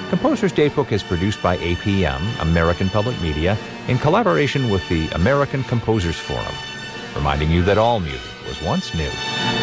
Composer's Datebook is produced by APM, American Public Media, in collaboration with the American Composers Forum, reminding you that all music was once new.